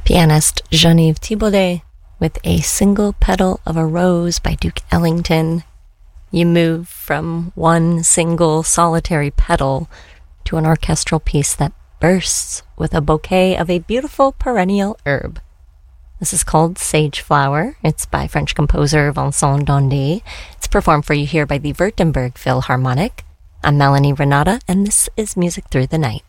Pianist Geneviève Thibaudet with A Single Petal of a Rose by Duke Ellington. You move from one single solitary petal to an orchestral piece that bursts with a bouquet of a beautiful perennial herb. This is called Sage Flower. It's by French composer Vincent Dandy. It's performed for you here by the Württemberg Philharmonic. I'm Melanie Renata, and this is Music Through the Night.